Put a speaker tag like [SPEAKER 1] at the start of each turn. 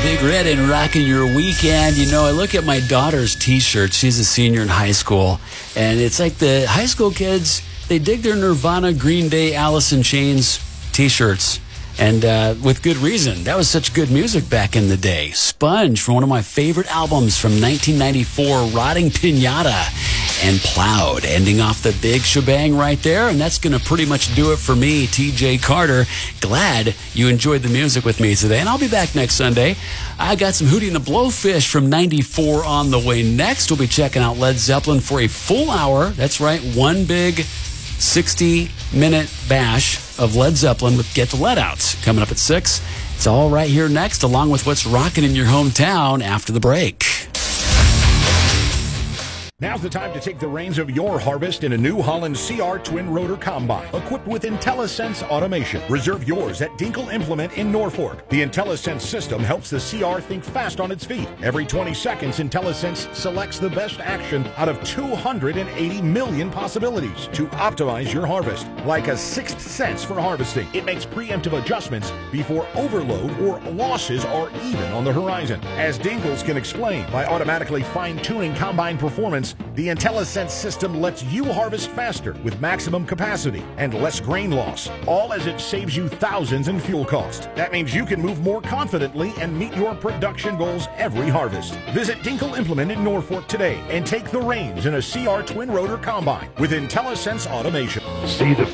[SPEAKER 1] Big Red and rocking your weekend. You know, I look at my daughter's T-shirt. She's a senior in high school, and it's like the high school kids, they dig their Nirvana, Green Day, Alice in Chains T-shirts. And with good reason. That was such good music back in the day. Sponge from one of my favorite albums from 1994, Rotting Pinata, and Plowed, ending off the big shebang right there. And that's going to pretty much do it for me, TJ Carter. Glad you enjoyed the music with me today. And I'll be back next Sunday. I got some Hootie and the Blowfish from 94 on the way next. We'll be checking out Led Zeppelin for a full hour. That's right, one big 60-minute bash of Led Zeppelin with Get the Lead Out coming up at 6. It's all right here next, along with what's rocking in your hometown after the break.
[SPEAKER 2] Now's the time to take the reins of your harvest in a New Holland CR Twin Rotor Combine, equipped with IntelliSense automation. Reserve yours at Dinkle Implement in Norfolk. The IntelliSense system helps the CR think fast on its feet. Every 20 seconds, IntelliSense selects the best action out of 280 million possibilities to optimize your harvest. Like a sixth sense for harvesting, it makes preemptive adjustments before overload or losses are even on the horizon. As Dinkles can explain, by automatically fine-tuning combine performance, the IntelliSense system lets you harvest faster with maximum capacity and less grain loss, all as it saves you thousands in fuel cost. That means you can move more confidently and meet your production goals every harvest. Visit Dinkle Implement in Norfolk today and take the reins in a CR Twin Rotor Combine with IntelliSense automation.
[SPEAKER 3] See the